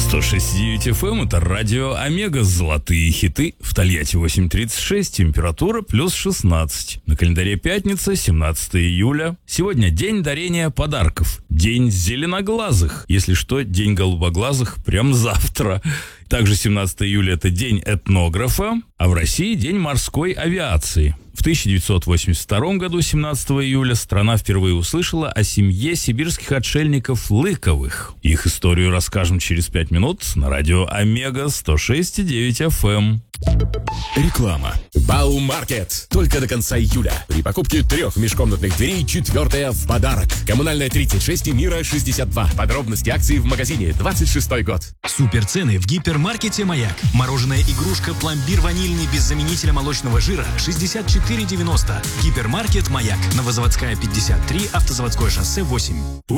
106.9 FM, это радио Омега, золотые хиты. В Тольятти 8:36, температура плюс 16. На календаре пятница, 17 июля. Сегодня день дарения подарков. День зеленоглазых. Если что, день голубоглазых прям завтра. Также 17 июля это день этнографа, а в России день морской авиации. В 1982 году, 17 июля, страна впервые услышала о семье сибирских отшельников Лыковых. Их историю расскажем через 5 минут на радио Омега 106.9 FM. Реклама. Баумаркет. Только до конца июля. При покупке 3 межкомнатных дверей 4-я в подарок. Коммунальная 36 и Мира 62. Подробности акции в магазине. 26-й год. Суперцены в гипермаркете «Маяк». Мороженое игрушка пломбир ванильный без заменителя молочного жира 64,90. Гипермаркет «Маяк». Новозаводская 53, Автозаводское шоссе 8.